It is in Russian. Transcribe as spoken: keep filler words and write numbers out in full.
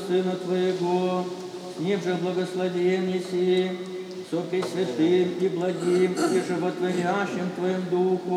Сына Твоего, с Ним же благословен неси, со Пресвятым и благим и животворящим Твоим Духом,